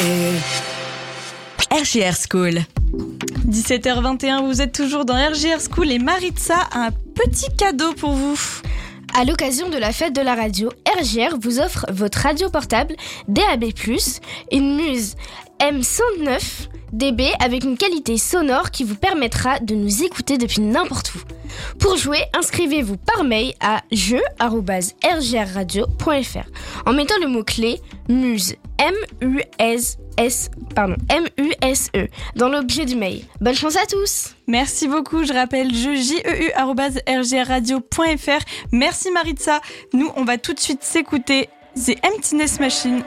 RJR School. 17h21, vous êtes toujours dans RJR School et Maritza a un petit cadeau pour vous. À l'occasion de la fête de la radio, RJR vous offre votre radio portable DAB+, une Muse M109 dB avec une qualité sonore qui vous permettra de nous écouter depuis n'importe où. Pour jouer, inscrivez-vous par mail à jeu@rjrradio.fr en mettant le mot-clé Muse MUSE dans l'objet du mail. Bonne chance à tous. Merci beaucoup, je rappelle jeu@rjrradio.fr. Merci Maritza. Nous, on va tout de suite s'écouter The Emptiness Machine